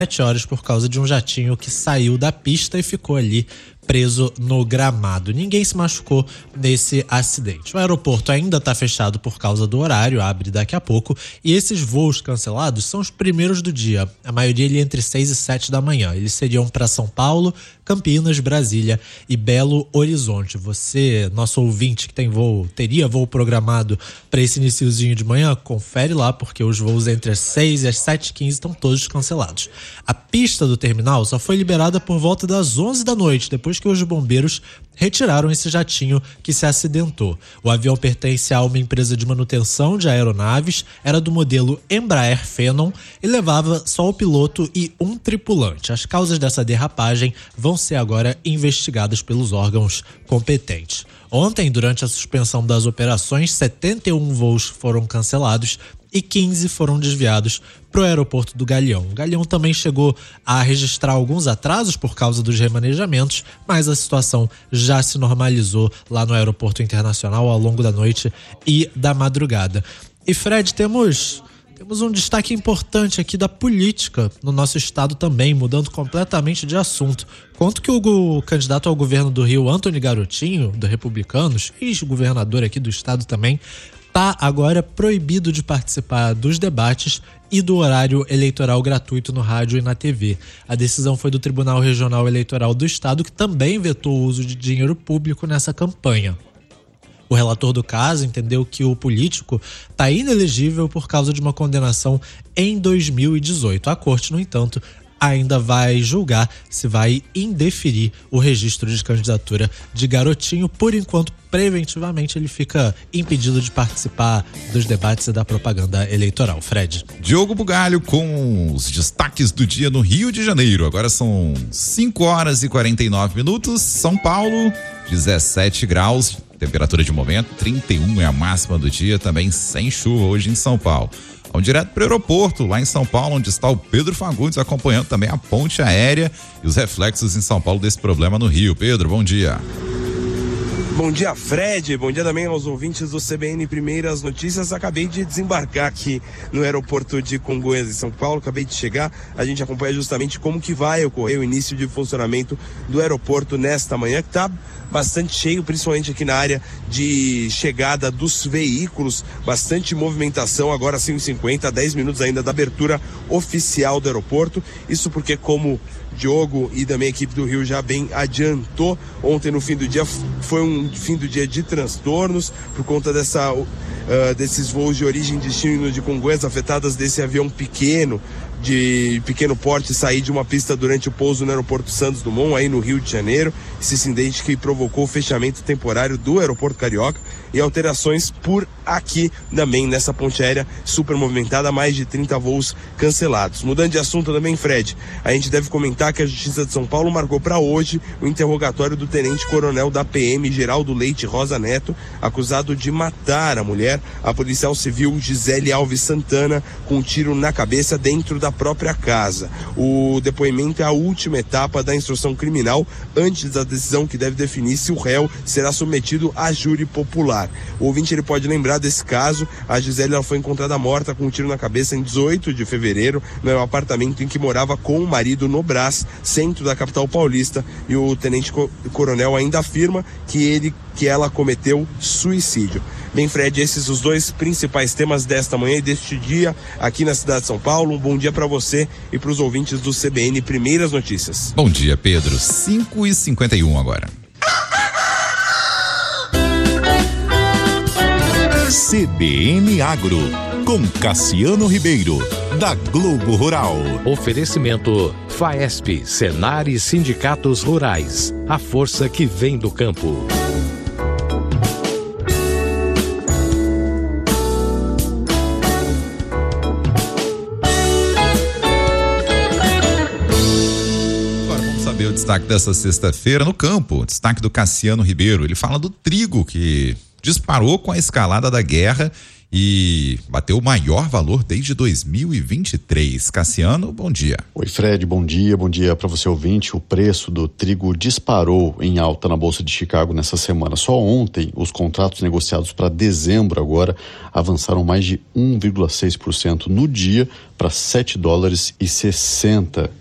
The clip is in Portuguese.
horas por causa de um jatinho que saiu da pista e ficou ali preso no gramado. Ninguém se machucou nesse acidente. O aeroporto ainda está fechado por causa do horário, abre daqui a pouco, e esses voos cancelados são os primeiros do dia, a maioria ali entre 6 e 7 da manhã. Eles seriam para São Paulo, Campinas, Brasília e Belo Horizonte. Você, nosso ouvinte que teria voo programado para esse iniciozinho de manhã, confere lá, porque os voos entre as 6 e as 7h15 estão todos cancelados. A pista do terminal só foi liberada por volta das 11 da noite, depois que os bombeiros retiraram esse jatinho que se acidentou. O avião pertence a uma empresa de manutenção de aeronaves, era do modelo Embraer Phenom e levava só o piloto e um tripulante. As causas dessa derrapagem vão ser agora investigadas pelos órgãos competentes. Ontem, durante a suspensão das operações, 71 voos foram cancelados e 15 foram desviados para o aeroporto do Galeão. O Galeão também chegou a registrar alguns atrasos por causa dos remanejamentos, mas a situação já se normalizou lá no aeroporto internacional ao longo da noite e da madrugada. E Fred, temos um destaque importante aqui da política no nosso estado também, mudando completamente de assunto. Conto que o candidato ao governo do Rio, Antony Garotinho, do Republicanos, ex-governador aqui do estado também, está agora proibido de participar dos debates e do horário eleitoral gratuito no rádio e na TV. A decisão foi do Tribunal Regional Eleitoral do Estado, que também vetou o uso de dinheiro público nessa campanha. O relator do caso entendeu que o político está inelegível por causa de uma condenação em 2018. A corte, no entanto, ainda vai julgar se vai indeferir o registro de candidatura de Garotinho. Por enquanto, preventivamente, ele fica impedido de participar dos debates e da propaganda eleitoral. Fred. Diogo Bugalho com os destaques do dia no Rio de Janeiro. Agora são 5 horas e 49 minutos. São Paulo, 17 graus. Temperatura de momento, 31 é a máxima do dia, também sem chuva hoje em São Paulo. Vamos direto para o aeroporto, lá em São Paulo, onde está o Pedro Fagundes, acompanhando também a ponte aérea e os reflexos em São Paulo desse problema no Rio. Pedro, bom dia. Bom dia, Fred. Bom dia também aos ouvintes do CBN Primeiras Notícias. Acabei de desembarcar aqui no aeroporto de Congonhas, em São Paulo. Acabei de chegar. A gente acompanha justamente como que vai ocorrer o início de funcionamento do aeroporto nesta manhã, que está bastante cheio, principalmente aqui na área de chegada dos veículos. Bastante movimentação, agora 5h50, 10 minutos ainda da abertura oficial do aeroporto. Isso porque, como Diogo e também a equipe do Rio já bem adiantou, ontem no fim do dia foi um fim do dia de transtornos por conta desses voos de origem e destino de Congonhas, afetadas desse avião de pequeno porte sair de uma pista durante o pouso no aeroporto Santos Dumont, aí no Rio de Janeiro. Esse incidente que provocou o fechamento temporário do aeroporto Carioca e alterações por aqui também nessa ponte aérea super movimentada, mais de 30 voos cancelados. Mudando de assunto também, Fred, a gente deve comentar que a Justiça de São Paulo marcou para hoje o interrogatório do tenente-coronel da PM, Geraldo Leite Rosa Neto, acusado de matar a mulher, a policial civil Gisele Alves Santana, com um tiro na cabeça dentro da própria casa. O depoimento é a última etapa da instrução criminal antes da decisão que deve definir se o réu será submetido a júri popular. O ouvinte ele pode lembrar desse caso. A Gisele ela foi encontrada morta com um tiro na cabeça em 18 de fevereiro no apartamento em que morava com o marido no Brás, centro da capital paulista, e o tenente-coronel ainda afirma que ela cometeu suicídio. Bem, Fred, esses os dois principais temas desta manhã e deste dia aqui na cidade de São Paulo. Um bom dia para você e para os ouvintes do CBN Primeiras Notícias. Bom dia, Pedro. 5h51 agora. CBN Agro, com Cassiano Ribeiro, da Globo Rural. Oferecimento FAESP, Senar e Sindicatos Rurais. A força que vem do campo. O destaque dessa sexta-feira no campo, destaque do Cassiano Ribeiro. Ele fala do trigo que disparou com a escalada da guerra e bateu o maior valor desde 2023. Cassiano, bom dia. Oi, Fred, bom dia para você ouvinte. O preço do trigo disparou em alta na Bolsa de Chicago nessa semana. Só ontem, os contratos negociados para dezembro agora avançaram mais de 1,6% no dia para $7,60